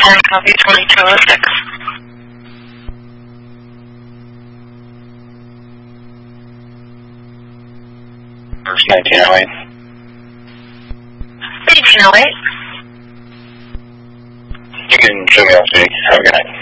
calling copy 2206. First 1908. 1808. You can show me off, Jake. Have a good night.